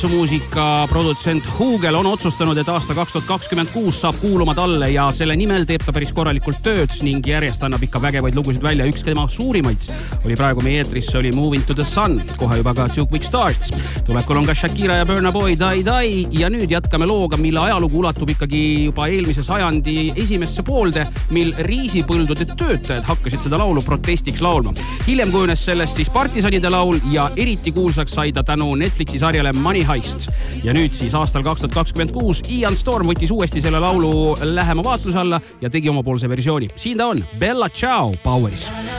muusika produtsent Hugel on otsustanud, et aasta 2026 saab kuuluma talle ja selle nimel teeb ta päris korralikult tööd ning järjest annab ikka vägevaid lugusid välja. Üks tema suurimaid oli praegu meie eetris, see oli Moving to the Sun, kohe juba ka Two Quick Starts. Tulekul on ka Shakira ja Burna Boy Die Die ja nüüd jätkame looga, mille ajalugu ulatub ikkagi juba eelmise sajandi esimesse poolde, mil riisipõldude töötajad hakkasid seda laulu protestiks laulma. Hiljem kujunes sellest siis partisanide laul ja eriti kuulsaks sai ta tänu Netflixi sarjale Money Heist. Ja nüüd siis aastal 2026 Ian Storm võttis uuesti selle laulu lähema vaatluse alla ja tegi omapoolse versiooni. Siin ta on, Bella Ciao Poweris.